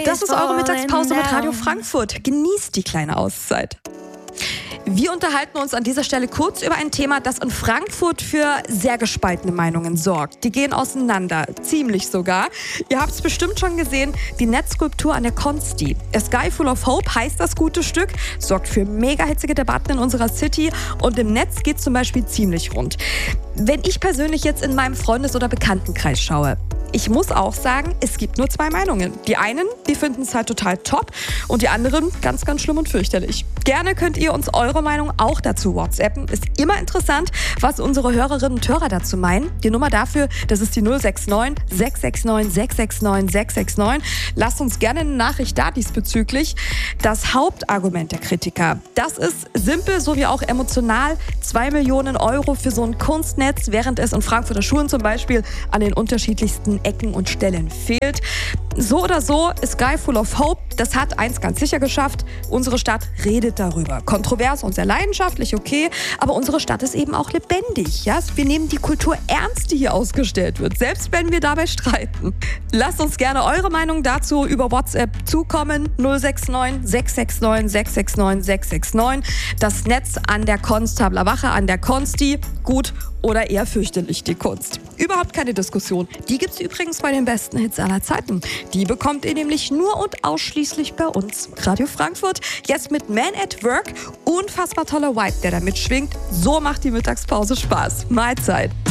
Das ist eure Mittagspause mit Radio Frankfurt. Genießt die kleine Auszeit. Wir unterhalten uns an dieser Stelle kurz über ein Thema, das in Frankfurt für sehr gespaltene Meinungen sorgt. Die gehen auseinander, ziemlich sogar. Ihr habt es bestimmt schon gesehen, die Netzskulptur an der Consti. A Sky Full of Hope heißt das gute Stück, sorgt für mega hitzige Debatten in unserer City und im Netz geht zum Beispiel ziemlich rund. Wenn ich persönlich jetzt in meinem Freundes- oder Bekanntenkreis schaue, ich muss auch sagen, es gibt nur zwei Meinungen. Die einen, die finden es halt total top und die anderen ganz, ganz schlimm und fürchterlich. Gerne könnt ihr uns eure Meinung auch dazu WhatsAppen. Ist immer interessant, was unsere Hörerinnen und Hörer dazu meinen. Die Nummer dafür, das ist die 069 669 669 669. Lasst uns gerne eine Nachricht da diesbezüglich. Das Hauptargument der Kritiker, das ist simpel sowie auch emotional. 2 Millionen Euro für so ein Kunstnetz, während es in Frankfurter Schulen zum Beispiel an den unterschiedlichsten Ecken und Stellen fehlt. So oder so, A Sky Full of Hope, das hat eins ganz sicher geschafft. Unsere Stadt redet darüber. Kontrovers und sehr leidenschaftlich, okay, aber unsere Stadt ist eben auch lebendig. Ja? Wir nehmen die Kultur ernst, die hier ausgestellt wird, selbst wenn wir dabei streiten. Lasst uns gerne eure Meinung dazu über WhatsApp zukommen. 069 669 669 669. Das Netz an der Konstabler Wache, an der Consti, gut oder eher fürchterlich die Kunst. Überhaupt keine Diskussion. Die gibt's übrigens bei den besten Hits aller Zeiten. Die bekommt ihr nämlich nur und ausschließlich bei uns. Radio Frankfurt, jetzt mit Man at Work. Unfassbar toller Vibe, der da mitschwingt. So macht die Mittagspause Spaß. Mahlzeit.